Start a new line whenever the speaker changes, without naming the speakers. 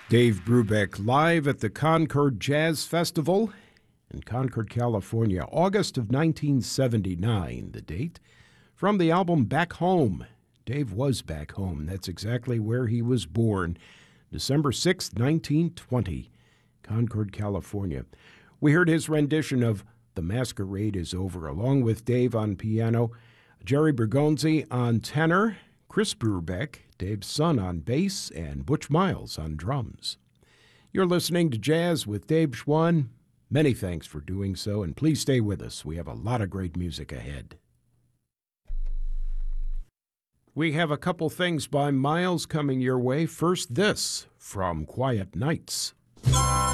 Dave Brubeck live at the Concord Jazz Festival in Concord, California, August of 1979, the date. From the album Back Home. Dave was back home. That's exactly where he was born. December 6, 1920, Concord, California. We heard his rendition of The Masquerade is Over, along with Dave on piano, Jerry Bergonzi on tenor, Chris Brubeck, Dave's son, on bass, and Butch Miles on drums. You're listening to Jazz with Dave Schwann. Many thanks for doing so, and please stay with us. We have a lot of great music ahead. We have a couple things by Miles coming your way. First, this from Quiet Nights.